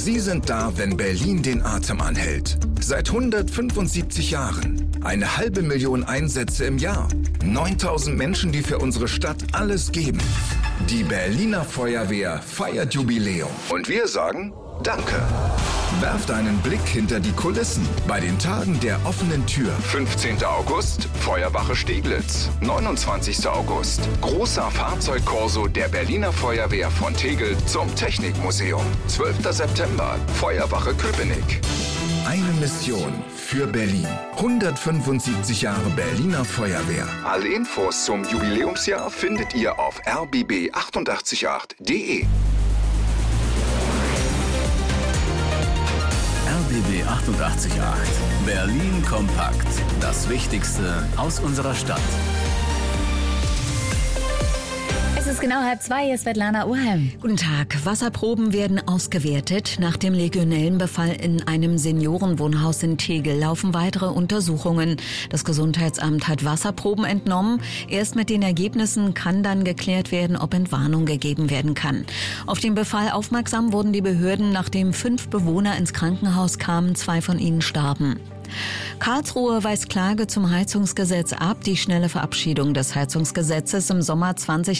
Sie sind da, wenn Berlin den Atem anhält. Seit 175 Jahren. 500.000 Einsätze im Jahr. 9.000 Menschen, die für unsere Stadt alles geben. Die Berliner Feuerwehr feiert Jubiläum. Und wir sagen Danke. Werft einen Blick hinter die Kulissen bei den Tagen der offenen Tür. 15. August, Feuerwache Steglitz. 29. August, großer Fahrzeugkorso der Berliner Feuerwehr von Tegel zum Technikmuseum. 12. September, Feuerwache Köpenick. Eine Mission für Berlin. 175 Jahre Berliner Feuerwehr. Alle Infos zum Jubiläumsjahr findet ihr auf rbb888.de. RBB 88.8. Berlin kompakt. Das Wichtigste aus unserer Stadt. Es ist genau 1:30, hier ist Svetlana Urheim. Guten Tag. Wasserproben werden ausgewertet. Nach dem Legionellenbefall in einem Seniorenwohnhaus in Tegel laufen weitere Untersuchungen. Das Gesundheitsamt hat Wasserproben entnommen. Erst mit den Ergebnissen kann dann geklärt werden, ob Entwarnung gegeben werden kann. Auf den Befall aufmerksam wurden die Behörden, nachdem 5 Bewohner ins Krankenhaus kamen, 2 von ihnen starben. Karlsruhe weist Klage zum Heizungsgesetz ab. Die schnelle Verabschiedung des Heizungsgesetzes im Sommer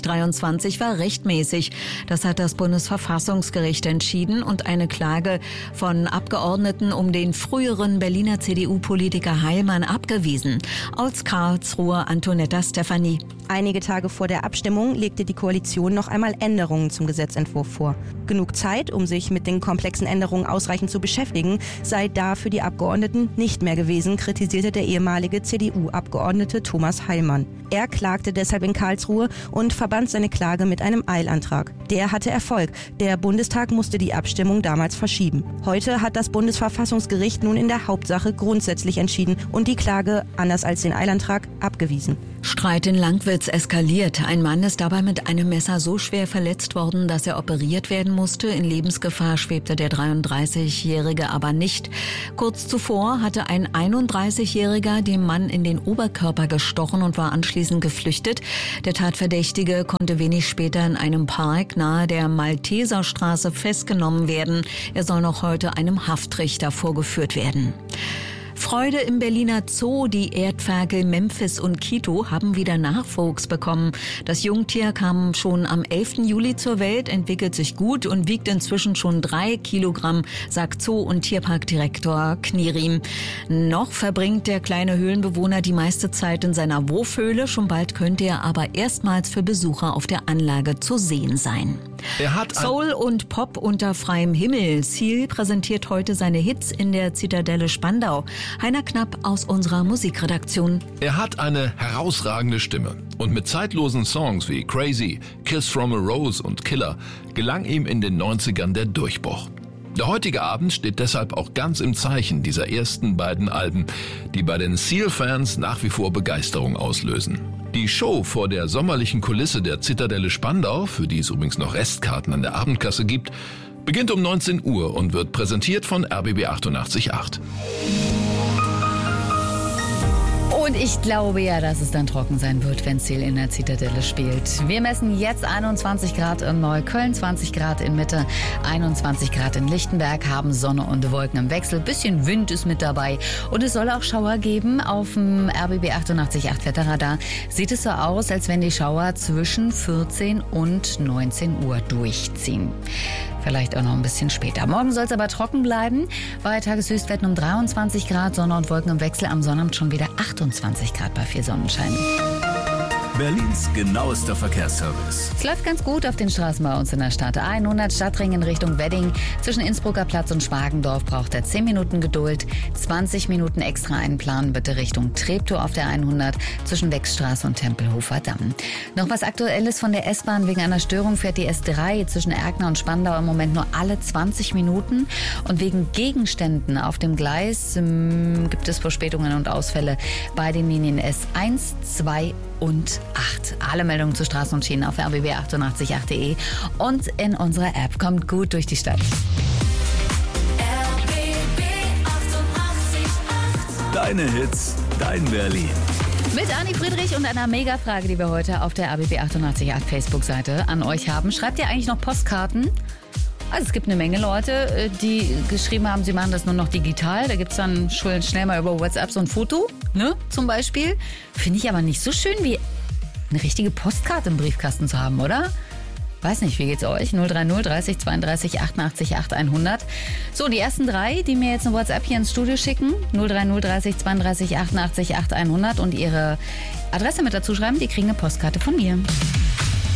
2023 war rechtmäßig. Das hat das Bundesverfassungsgericht entschieden und eine Klage von Abgeordneten um den früheren Berliner CDU-Politiker Heilmann abgewiesen. Aus Karlsruhe Antonetta Stefanie. Einige Tage vor der Abstimmung legte die Koalition noch einmal Änderungen zum Gesetzentwurf vor. Genug Zeit, um sich mit den komplexen Änderungen ausreichend zu beschäftigen, sei da für die Abgeordneten nicht mehr gewesen, kritisierte der ehemalige CDU-Abgeordnete Thomas Heilmann. Er klagte deshalb in Karlsruhe und verband seine Klage mit einem Eilantrag. Der hatte Erfolg. Der Bundestag musste die Abstimmung damals verschieben. Heute hat das Bundesverfassungsgericht nun in der Hauptsache grundsätzlich entschieden und die Klage, anders als den Eilantrag, abgewiesen. Streit in Langwitz eskaliert. Ein Mann ist dabei mit einem Messer so schwer verletzt worden, dass er operiert werden musste. In Lebensgefahr schwebte der 33-Jährige aber nicht. Kurz zuvor hatte ein 31-Jähriger dem Mann in den Oberkörper gestochen und war anschließend geflüchtet. Der Tatverdächtige konnte wenig später in einem Park nahe der Malteserstraße festgenommen werden. Er soll noch heute einem Haftrichter vorgeführt werden. Freude im Berliner Zoo. Die Erdferkel Memphis und Kito haben wieder Nachwuchs bekommen. Das Jungtier kam schon am 11. Juli zur Welt, entwickelt sich gut und wiegt inzwischen schon 3 Kilogramm, sagt Zoo- und Tierparkdirektor Knierim. Noch verbringt der kleine Höhlenbewohner die meiste Zeit in seiner Wurfhöhle. Schon bald könnte er aber erstmals für Besucher auf der Anlage zu sehen sein. Soul und Pop unter freiem Himmel. Seal präsentiert heute seine Hits in der Zitadelle Spandau. Heiner Knapp aus unserer Musikredaktion. Er hat eine herausragende Stimme. Und mit zeitlosen Songs wie Crazy, Kiss from a Rose und Killer gelang ihm in den 90ern der Durchbruch. Der heutige Abend steht deshalb auch ganz im Zeichen dieser ersten beiden Alben, die bei den Seal-Fans nach wie vor Begeisterung auslösen. Die Show vor der sommerlichen Kulisse der Zitadelle Spandau, für die es übrigens noch Restkarten an der Abendkasse gibt, beginnt um 19 Uhr und wird präsentiert von RBB 88.8. Und ich glaube ja, dass es dann trocken sein wird, wenn Seal in der Zitadelle spielt. Wir messen jetzt 21 Grad in Neukölln, 20 Grad in Mitte, 21 Grad in Lichtenberg, haben Sonne und Wolken im Wechsel. Bisschen Wind ist mit dabei und es soll auch Schauer geben. Auf dem RBB 88.8 Wetterradar sieht es so aus, als wenn die Schauer zwischen 14 und 19 Uhr durchziehen. Vielleicht auch noch ein bisschen später. Morgen soll es aber trocken bleiben. Bei Tageshöchstwerten um 23 Grad, Sonne und Wolken im Wechsel. Am Sonnabend schon wieder 28 Grad bei viel Sonnenschein. Berlins genauester Verkehrsservice. Es läuft ganz gut auf den Straßen bei uns in der Stadt. 100 Stadtring in Richtung Wedding. Zwischen Innsbrucker Platz und Schmargendorf braucht er 10 Minuten Geduld. 20 Minuten extra einplanen bitte Richtung Treptow auf der 100 zwischen Wechsstraße und Tempelhofer Damm. Noch was Aktuelles von der S-Bahn. Wegen einer Störung fährt die S3 zwischen Erkner und Spandau im Moment nur alle 20 Minuten. Und wegen Gegenständen auf dem Gleis gibt es Verspätungen und Ausfälle bei den Linien S1, 2 und 8. Alle Meldungen zu Straßen und Schienen auf rbb888.de und in unserer App. Kommt gut durch die Stadt. Deine Hits, dein Berlin. Mit Anni Friedrich und einer Mega-Frage, die wir heute auf der RBB 88.8 Facebook-Seite an euch haben. Schreibt ihr eigentlich noch Postkarten? Also es gibt eine Menge Leute, die geschrieben haben, sie machen das nur noch digital. Da gibt es dann schnell mal über WhatsApp so ein Foto, ne, zum Beispiel. Finde ich aber nicht so schön, wie eine richtige Postkarte im Briefkasten zu haben, oder? Weiß nicht, wie geht's euch? 030 30 32 88 8100. So, die ersten 3, die mir jetzt eine WhatsApp hier ins Studio schicken, 030 30 32 88 8100 und ihre Adresse mit dazu schreiben, die kriegen eine Postkarte von mir.